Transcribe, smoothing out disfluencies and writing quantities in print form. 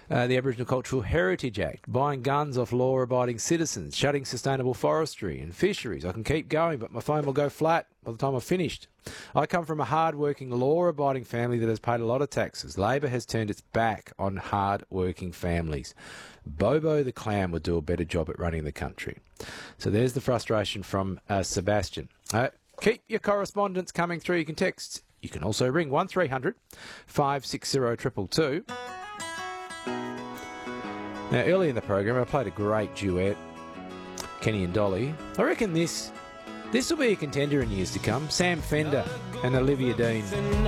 The Aboriginal Cultural Heritage Act, buying guns off law-abiding citizens, shutting sustainable forestry and fisheries. I can keep going, but my phone will go flat by the time I've finished. I come from a hard-working, law-abiding family that has paid a lot of taxes. Labor has turned its back on hard-working families. Bobo the Clown would do a better job at running the country. So there's the frustration from Sebastian. Keep your correspondence coming through. You can text. You can also ring 1300 560 222. Now, early in the program, I played a great duet, Kenny and Dolly. I reckon this will be a contender in years to come. Sam Fender and Olivia Dean.